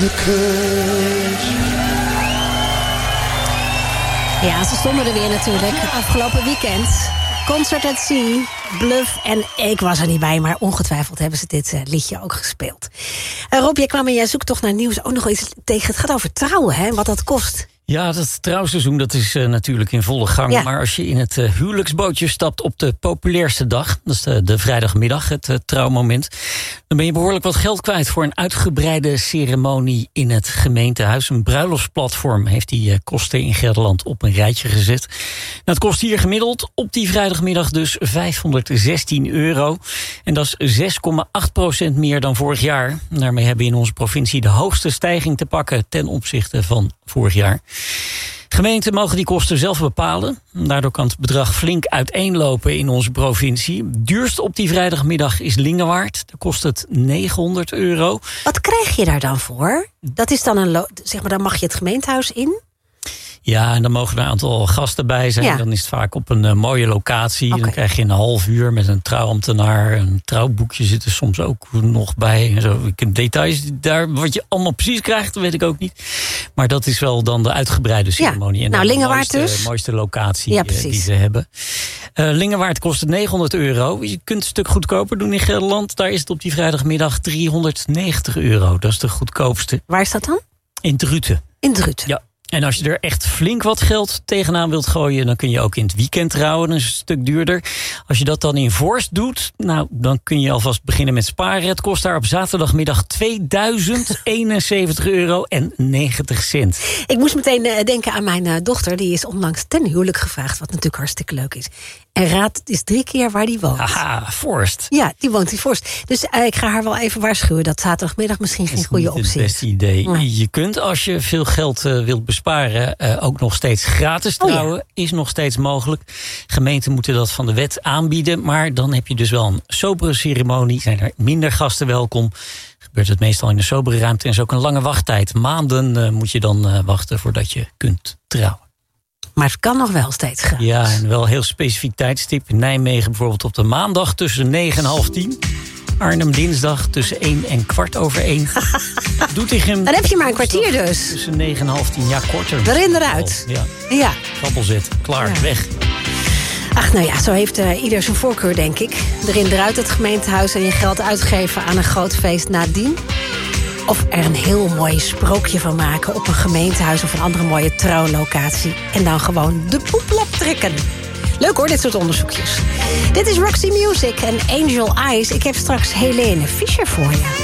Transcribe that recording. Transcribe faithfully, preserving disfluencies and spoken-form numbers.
the courage. Ja, ze stonden er weer natuurlijk. Afgelopen weekend. Concert at Sea, Bluff. En ik was er niet bij, maar ongetwijfeld hebben ze dit uh, liedje ook gespeeld. Uh, Rob, jij kwam en jij zoekt toch naar nieuws ook nog iets tegen. Het gaat over trouwen, hè? Wat dat kost. Ja, dat trouwseizoen dat is uh, natuurlijk in volle gang. Ja. Maar als je in het uh, huwelijksbootje stapt op de populairste dag... dat is de, de vrijdagmiddag, het uh, trouwmoment... dan ben je behoorlijk wat geld kwijt voor een uitgebreide ceremonie in het gemeentehuis. Een bruiloftsplatform heeft die uh, kosten in Gelderland op een rijtje gezet. Nou, het kost hier gemiddeld op die vrijdagmiddag dus vijfhonderdzestien euro. En dat is zes komma acht procent meer dan vorig jaar. Daarmee hebben we in onze provincie de hoogste stijging te pakken ten opzichte van vorig jaar. Gemeenten mogen die kosten zelf bepalen. Daardoor kan het bedrag flink uiteenlopen in onze provincie. Duurst op die vrijdagmiddag is Lingewaard. Daar kost het negenhonderd euro. Wat krijg je daar dan voor? Dat is dan een lo- zeg maar, dan mag je het gemeentehuis in? Ja, en dan mogen er een aantal gasten bij zijn. Ja. Dan is het vaak op een uh, mooie locatie. Okay. Dan krijg je een half uur met een trouwambtenaar. Een trouwboekje zit er soms ook nog bij. En zo. Ik heb details daar, wat je allemaal precies krijgt, dat weet ik ook niet. Maar dat is wel dan de uitgebreide ceremonie. Ja. En nou, Lingewaard de mooiste, dus. mooiste locatie ja, uh, die ze hebben. Uh, Lingewaard kost het negenhonderd euro. Je kunt het een stuk goedkoper doen in Gelderland. Daar is het op die vrijdagmiddag driehonderdnegentig euro. Dat is de goedkoopste. Waar is dat dan? In Druten. In Druten? Ja. En als je er echt flink wat geld tegenaan wilt gooien... dan kun je ook in het weekend trouwen, dat is een stuk duurder. Als je dat dan in Voorst doet, nou, dan kun je alvast beginnen met sparen. Het kost daar op zaterdagmiddag tweeduizend eenenzeventig euro en negentig cent. Ik moest meteen uh, denken aan mijn uh, dochter. Die is onlangs ten huwelijk gevraagd, wat natuurlijk hartstikke leuk is. En raad, het is drie keer waar die woont. Aha, Voorst. Ja, die woont in Voorst. Dus uh, ik ga haar wel even waarschuwen dat zaterdagmiddag misschien geen goede optie is. Dat is het beste idee. Nee. Je kunt, als je veel geld uh, wilt besparen... Uh, ook nog steeds gratis trouwen. Oh ja. Is nog steeds mogelijk. Gemeenten moeten dat van de wet aanbieden. Maar dan heb je dus wel een sobere ceremonie. Zijn er minder gasten welkom. Gebeurt het meestal in een sobere ruimte. En is ook een lange wachttijd. Maanden uh, moet je dan uh, wachten voordat je kunt trouwen. Maar het kan nog wel steeds gratis. Ja, en wel een heel specifiek tijdstip. In Nijmegen bijvoorbeeld op de maandag tussen negen en half tien. Arnhem dinsdag tussen één en kwart over één. Doetinchem. Dan heb je maar een kwartier dus. Tussen negen en half tien, ja, korter. Erin eruit. Ja. Ja. Krabbelzet, klaar, ja. Weg. Ach, nou ja, zo heeft uh, ieder zijn voorkeur, denk ik. Erin eruit het gemeentehuis en je geld uitgeven aan een groot feest nadien. Of er een heel mooi sprookje van maken op een gemeentehuis of een andere mooie trouwlocatie. En dan gewoon de poeplap trekken. Leuk hoor, dit soort onderzoekjes. Dit is Roxy Music en Angel Eyes. Ik heb straks Helene Fischer voor je.